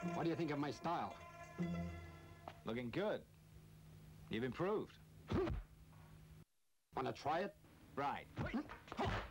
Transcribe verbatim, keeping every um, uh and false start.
What do you think of my style? Looking good. You've improved. Want to try it? Right.